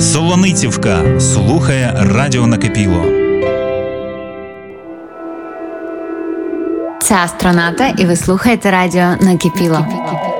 Солоницівка слухає радіо Накипіло. Це Астроната, і ви слухаєте радіо Накипіло.